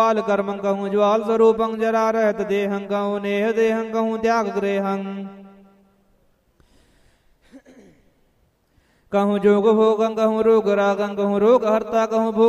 ज्वाल कर्मं कहूँ ज्वाल स्वरूपं जरा रहत देहं कहूँ नेह देहं कहूँ त्याग गृहं कहूँ जोग भोगं कहूँ रोग रागं कहूँ रोग हर्ता कहूँ भोग